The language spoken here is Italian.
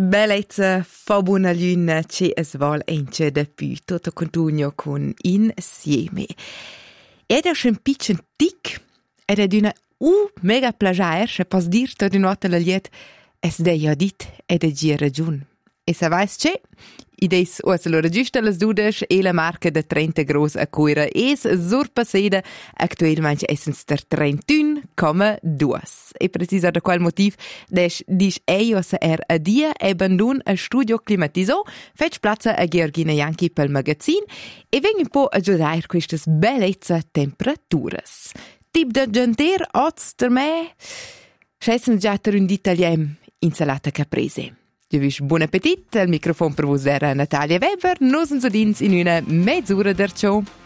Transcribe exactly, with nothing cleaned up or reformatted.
Bellezza, fa buona luna, ci es vol ence da più, tutto contugno con insieme. Ed è un piccin tic, ed è d'una u mega plagiaer, se pos dir tot in volta la liet, es deia dit, ed è gira ragiun. E se vais c'è, ideis o se lo registra las dudes e la marca de trenta gros a cuira es surpasseda, actualmente essens der trentun komma due. E precisa da qual motiv des dis eios er a dia e bandun a studio climatiso, fetch plazza a Georgina Janchi pel magazin e veng un po' a giudare quistas bellezza temperaturas. Tip de genter oz der me, schessen già ter un d'italiem insalata caprese. Io wish buon appetit, al microfono per voi era Natalia Weber, nos uns udins in una mezz'ora der show.